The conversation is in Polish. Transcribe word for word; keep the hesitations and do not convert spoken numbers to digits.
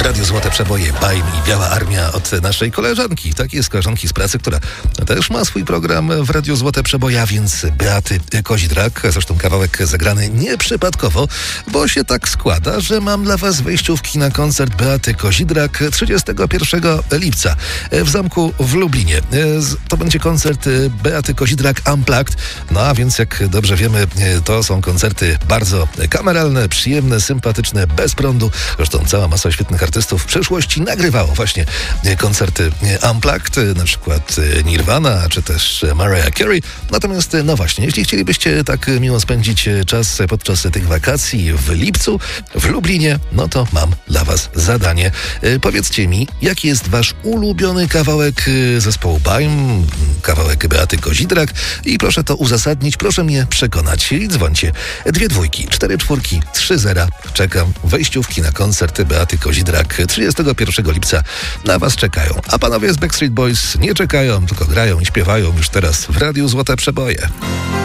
Radio Złote Przeboje, Bajm i Biała Armia od naszej koleżanki. Tak jest, koleżanki z pracy, która też ma swój program w Radio Złote Przeboje, a więc Beaty Kozidrak. Zresztą kawałek zagrany nieprzypadkowo, bo się tak składa, że mam dla was wejściówki na koncert Beaty Kozidrak trzydziestego pierwszego lipca w Zamku w Lublinie. To będzie koncert Beaty Kozidrak Unplugged. No a więc jak dobrze wiemy, to są koncerty bardzo kameralne, przyjemne, sympatyczne, bez prądu. Zresztą cała masa świetnych artystów w przeszłości nagrywało właśnie koncerty Unplugged, na przykład Nirvana, czy też Mariah Carey. Natomiast, no właśnie, jeśli chcielibyście tak miło spędzić czas podczas tych wakacji w lipcu w Lublinie, no to mam dla was zadanie. Powiedzcie mi, jaki jest wasz ulubiony kawałek zespołu Bajm, kawałek Beaty Kozidrak i proszę to uzasadnić, proszę mnie przekonać. I dzwońcie. Dwie dwójki, cztery czwórki, trzy zera. Czekam. Wejściówki na koncert Beaty Kozidrak trzydziestego pierwszego lipca na was czekają. A panowie z Backstreet Boys nie czekają, tylko grają i śpiewają już teraz w Radiu Złote Przeboje.